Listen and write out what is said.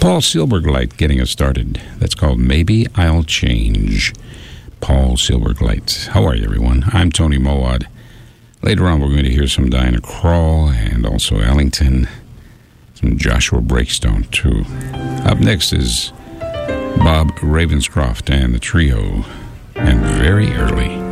Paul Silbergleit getting us started. That's called Maybe I'll Change. Paul Silbergleit. How are you, everyone? I'm Tony Mowat. Later on, we're going to hear some Diana Krall and also Ellington, some Joshua Breakstone, too. Up next is Bob Ravenscroft and the trio, and Very Early.